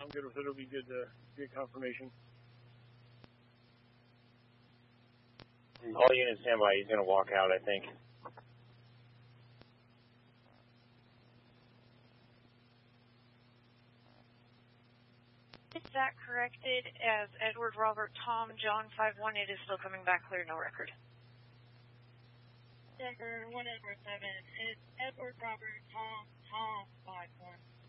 I'm good with it. It'll be good to get confirmation. All units stand by. He's going to walk out, I think. Is that corrected as Edward Robert Tom John 5-1? It is still coming back clear, no record. Denver 1 Edward 7. It's Edward Robert Tom 5-1.